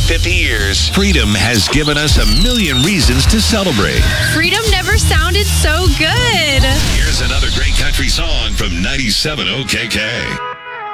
50 years, freedom has given us a million reasons to celebrate. Freedom never sounded so good. Here's another great country song from 97 OKK.